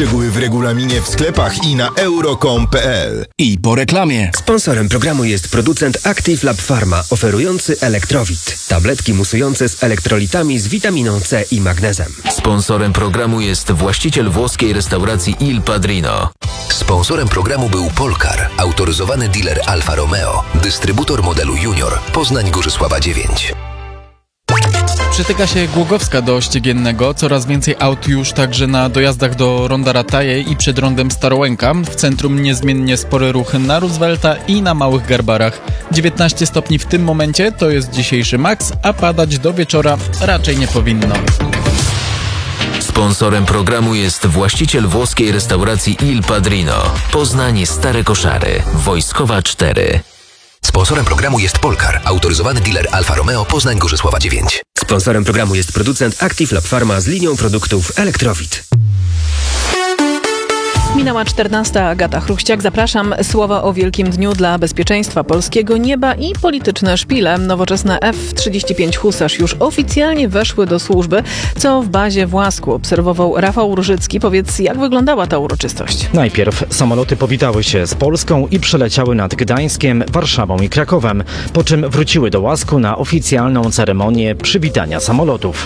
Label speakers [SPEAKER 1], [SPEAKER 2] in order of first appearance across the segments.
[SPEAKER 1] Szczegóły w regulaminie w sklepach i na euro.com.pl.
[SPEAKER 2] I po reklamie.
[SPEAKER 3] Sponsorem programu jest producent Active Lab Pharma, oferujący Elektrowit. Tabletki musujące z elektrolitami z witaminą C i magnezem.
[SPEAKER 4] Sponsorem programu jest właściciel włoskiej restauracji Il Padrino.
[SPEAKER 5] Sponsorem programu był Polkar, autoryzowany dealer Alfa Romeo, dystrybutor modelu Junior, Poznań Górzysława 9.
[SPEAKER 6] Przytyka się Głogowska do Ściegiennego, coraz więcej aut już także na dojazdach do ronda Rataje i przed rondem Starołęka. W centrum niezmiennie spory ruchy na Roosevelta i na Małych Garbarach. 19 stopni w tym momencie to jest dzisiejszy maks, a padać do wieczora raczej nie powinno.
[SPEAKER 4] Sponsorem programu jest właściciel włoskiej restauracji Il Padrino. Poznań Stare Koszary, Wojskowa 4.
[SPEAKER 5] Sponsorem programu jest Polkar, autoryzowany dealer Alfa Romeo, Poznań Górzysława 9.
[SPEAKER 3] Sponsorem programu jest producent Active Lab Pharma z linią produktów Elektrowit.
[SPEAKER 7] Minęła 14. Agata Chruściak. Zapraszam. Słowa o wielkim dniu dla bezpieczeństwa polskiego nieba i polityczne szpile. Nowoczesne F-35 Husarz już oficjalnie weszły do służby, co w bazie w Łasku obserwował Rafał Różycki. Powiedz, jak wyglądała ta uroczystość?
[SPEAKER 8] Najpierw samoloty powitały się z Polską i przeleciały nad Gdańskiem, Warszawą i Krakowem, po czym wróciły do Łasku na oficjalną ceremonię przywitania samolotów.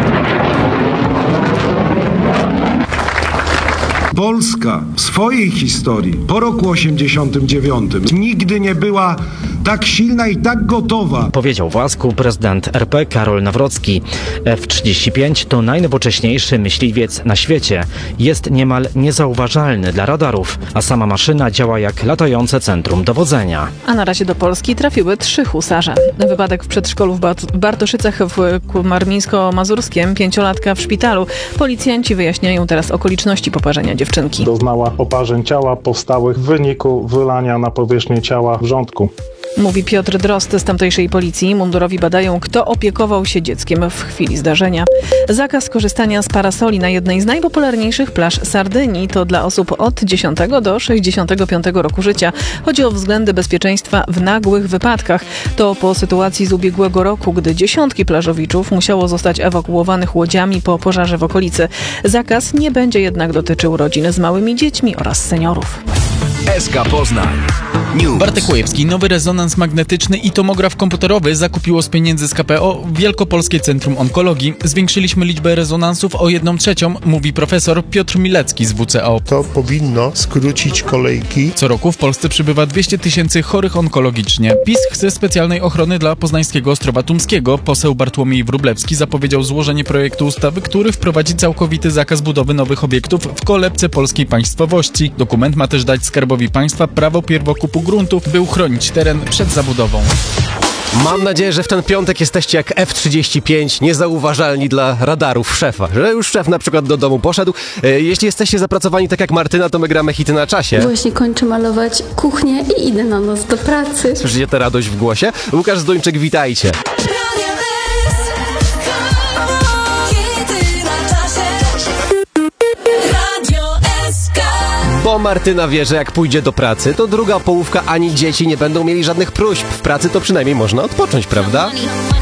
[SPEAKER 9] Polska w swojej historii po roku 89 nigdy nie była tak silna i tak gotowa.
[SPEAKER 8] Powiedział w Łasku prezydent RP Karol Nawrocki. F-35 to najnowocześniejszy myśliwiec na świecie. Jest niemal niezauważalny dla radarów, a sama maszyna działa jak latające centrum dowodzenia.
[SPEAKER 7] A na razie do Polski trafiły 3 husarze. Wypadek w przedszkolu w Bartoszycach w Warmińsko-Mazurskiem, 5-latka w szpitalu. Policjanci wyjaśniają teraz okoliczności poparzenia dziewczynki.
[SPEAKER 10] Doznała oparzeń ciała powstałych w wyniku wylania na powierzchnię ciała wrzątku.
[SPEAKER 7] Mówi Piotr Drozd z tamtejszej policji. Mundurowi badają, kto opiekował się dzieckiem w chwili zdarzenia. Zakaz korzystania z parasoli na jednej z najpopularniejszych plaż Sardynii to dla osób od 10 do 65 roku życia. Chodzi o względy bezpieczeństwa w nagłych wypadkach. To po sytuacji z ubiegłego roku, gdy dziesiątki plażowiczów musiało zostać ewakuowanych łodziami po pożarze w okolicy. Zakaz nie będzie jednak dotyczył rodzin z małymi dziećmi oraz seniorów.
[SPEAKER 2] SK Poznań News.
[SPEAKER 6] Bartek Kłajewski, nowy rezonans magnetyczny i tomograf komputerowy zakupiło z pieniędzy z KPO Wielkopolskie Centrum Onkologii. Zwiększyliśmy liczbę rezonansów o 1/3, mówi profesor Piotr Milecki z WCO.
[SPEAKER 11] To powinno skrócić kolejki.
[SPEAKER 6] Co roku w Polsce przybywa 200 000 chorych onkologicznie. PiS chce specjalnej ochrony dla poznańskiego Ostrowa Tumskiego. Poseł Bartłomiej Wróblewski zapowiedział złożenie projektu ustawy, który wprowadzi całkowity zakaz budowy nowych obiektów w kolebce polskiej państwowości. Dokument ma też dać Skarbowi Państwa prawo pierwokupu gruntów, by uchronić teren przed zabudową.
[SPEAKER 12] Mam nadzieję, że w ten piątek jesteście jak F-35, niezauważalni dla radarów szefa. Że już szef na przykład do domu poszedł. Jeśli jesteście zapracowani tak jak Martyna, to my gramy hity na czasie.
[SPEAKER 13] Właśnie kończę malować kuchnię i idę na noc do pracy.
[SPEAKER 12] Słyszycie tę radość w głosie? Łukasz Zduńczyk, witajcie. Bo Martyna wie, że jak pójdzie do pracy, to druga połówka ani dzieci nie będą mieli żadnych próśb. W pracy to przynajmniej można odpocząć, prawda?